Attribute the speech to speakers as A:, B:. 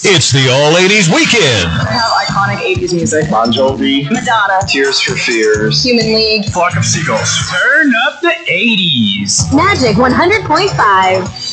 A: It's the All 80s Weekend.
B: I have iconic 80s music.
C: Bon Jovi,
B: Madonna,
C: Tears for Fears,
B: Human League,
C: Flock of Seagulls.
D: Turn up the 80s.
E: Magic 100.5.